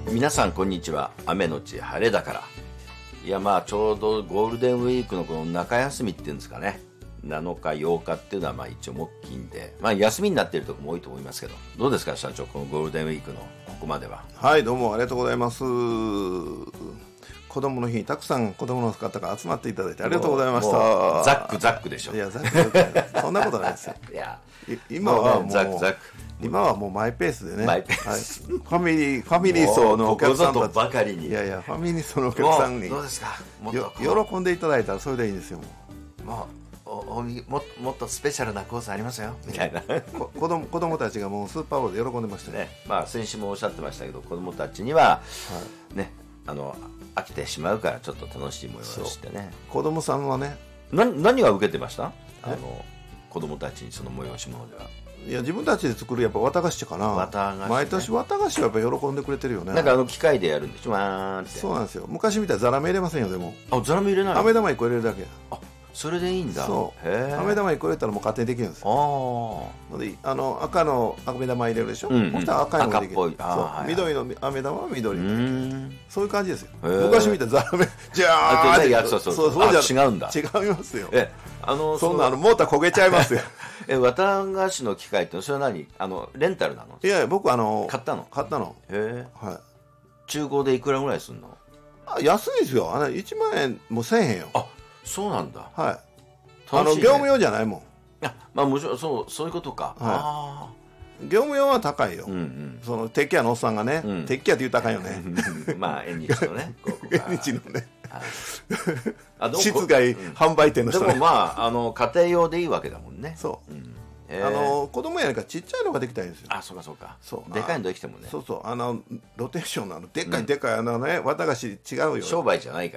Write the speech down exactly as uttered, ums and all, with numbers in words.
皆さんこんにちは。雨のち晴れだから。いやまあちょうどゴールデンウィークのこの中休みっていうんですかね、なのかようかっていうのはまあ一応木金で、まあ休みになっているところも多いと思いますけど、どうですか社長、このゴールデンウィークのここまでは。 はい、どうもありがとうございます。子供の日にたくさん子供の方が集まっていただいてありがとうございました。 ザックザックでしょ。 いやザックザックそんなことないですよ。 いや今はもうザックザック今はもうマイペースでね、 マイペース、 はい、ファミリーファミリー層のお客さんたち、 ばかりに、 いやいやファミリー層のお客さんにどうですか、もっと喜んでいただいたらそれでいいんですよ。 もうおおももっとスペシャルなコースありますよみたいなこ子供子供たちがもうスーパーボールで喜んでましたね。 ね、まあ先週もおっしゃってましたけど、子供たちには、はい、ね、あの飽きてしまうからちょっと楽しい模様をしてね。 子供さんはね、 な何が受けてました？あの子供たちにその催し物では。 いや自分たちで作るやっぱ綿菓子かな。 綿菓子、ね、 毎年綿菓子はやっぱ喜んでくれてるよね。 なんかあの機械でやるんでしょ、わーって。 そうなんですよ。昔みたいにザラメ入れませんよ。でもあ、ザラメ入れないの？ 飴玉いっこ入れるだけ。 あ、それでいいんだ。 そう飴玉いっこ入れたらもう勝手にできるんですよ。あのであの赤の飴玉入れるでしょ、うんうん、そしたら赤いのができる。赤っぽい。そう、はいはい、緑の飴玉は緑。うーん、そういう感じですよ。昔みたいにザラメじゃーってやる。そうそうそうそう。 違うんだ。 違いますよ。 えあのそんなあのモーター焦げちゃいますよ。 え、綿菓子の機械ってそれは何、あのレンタルなの？ いやいや僕あの買ったの買ったの。 へえ、 はい。 中古でいくらぐらいするの？ あ、安いですよ。あのいちまんえんもせんへんよ。あ、 そうなんだ。 はい。あの業務用じゃないもん。 あ、まあもちろんそうそういうことか。 はい、あ業務用は高いよ。うんうん、その鉄器屋のおっさんがね、うん、鉄器屋って言ったらあかんよね。 まあ縁日のね、 縁日のね。 あ、 室外販売店の人、 ね、でもまああの家庭用でいいわけだもんね。 そう。うん、あの子供やなんかちっちゃいのができたいんですよ。 あ、そうかそうか。そう。でかいのできてもね。 そうそう。あのロテーションのあのでっかいでっかいあのね、綿菓子違うよ。 商売じゃないから。